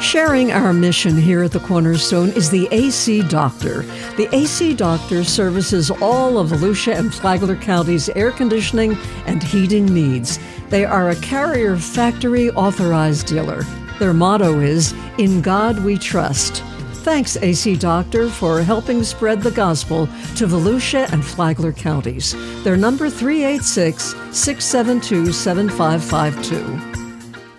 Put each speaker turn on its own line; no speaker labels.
Sharing our mission here at the Cornerstone is the AC Doctor. The AC Doctor services all of Volusia and Flagler County's air conditioning and heating needs. They are a Carrier Factory authorized dealer. Their motto is, "In God We Trust." Thanks, AC Doctor, for helping spread the gospel to Volusia and Flagler counties. Their number 386-672-7552.